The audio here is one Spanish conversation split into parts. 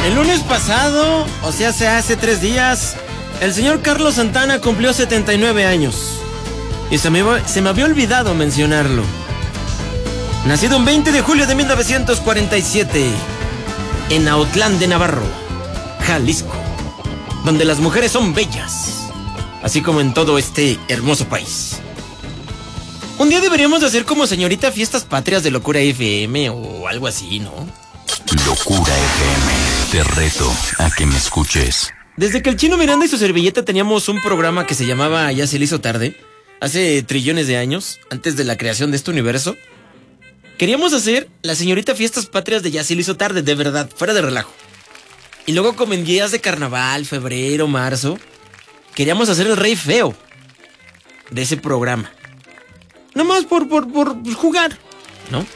El lunes pasado, o sea, hace 3 días, el señor Carlos Santana cumplió 79 años. Y se me había olvidado mencionarlo. Nacido un 20 de julio de 1947, en Autlán de Navarro, Jalisco, donde las mujeres son bellas, así como en todo este hermoso país. Un día deberíamos de hacer como señorita fiestas patrias de Locura FM o algo así, ¿no? Locura FM, te reto a que me escuches. Desde que el Chino Miranda y su servilleta teníamos un programa que se llamaba Ya se le hizo tarde, hace trillones de años, antes de la creación de este universo, queríamos hacer la señorita fiestas patrias de Ya se le hizo tarde, de verdad, fuera de relajo. Y luego como en días de carnaval, febrero, marzo, queríamos hacer el rey feo de ese programa. Nomás por jugar, ¿no?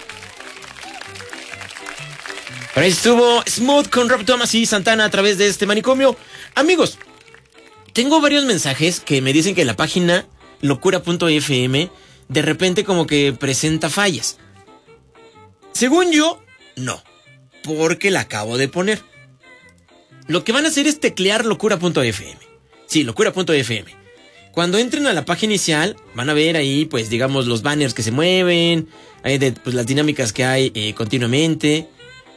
Pero ahí estuvo Smooth con Rob Thomas y Santana a través de este manicomio. Amigos, tengo varios mensajes que me dicen que la página locura.fm de repente como que presenta fallas. Según yo, no, porque la acabo de poner. Lo que van a hacer es teclear locura.fm. Sí, locura.fm. Cuando entren a la página inicial, van a ver ahí, pues, digamos, los banners que se mueven, pues, las dinámicas que hay continuamente.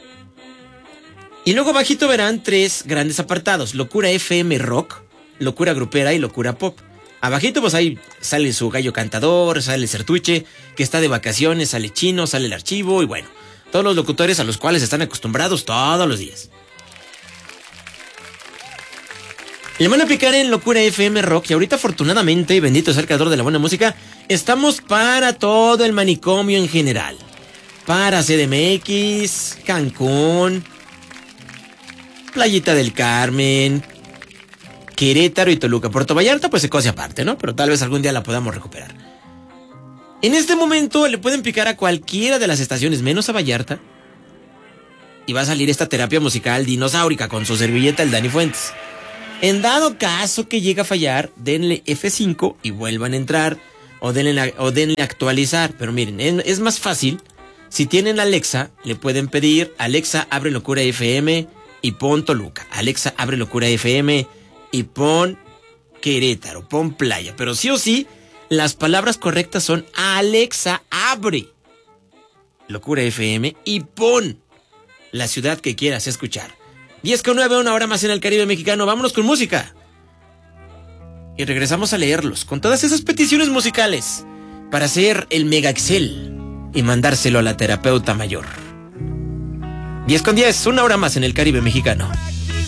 Y luego abajito verán 3 grandes apartados: Locura FM Rock, Locura Grupera y Locura Pop. Abajito, pues, ahí sale su gallo cantador, sale Sertuche, que está de vacaciones, sale Chino, sale el archivo y bueno, todos los locutores a los cuales están acostumbrados todos los días. Le van a picar en Locura FM Rock y ahorita afortunadamente, bendito sea el creador de la buena música, estamos para todo el manicomio en general. Para CDMX, Cancún, Playita del Carmen, Querétaro y Toluca. Puerto Vallarta pues se cose aparte, ¿no? Pero tal vez algún día la podamos recuperar. En este momento le pueden picar a cualquiera de las estaciones menos a Vallarta y va a salir esta terapia musical dinosaurica con su servilleta el Dani Fuentes. En dado caso que llegue a fallar, denle F5 y vuelvan a entrar o denle actualizar. Pero miren, es más fácil. Si tienen Alexa, le pueden pedir: Alexa, abre Locura FM y pon Toluca. Alexa, abre Locura FM y pon Querétaro, pon Playa. Pero sí o sí, las palabras correctas son: Alexa, abre Locura FM y pon la ciudad que quieras escuchar. 10:09, una hora más en el Caribe mexicano. Vámonos con música. Y regresamos a leerlos con todas esas peticiones musicales para hacer el Mega Excel y mandárselo a la terapeuta mayor. 10:10, una hora más en el Caribe mexicano.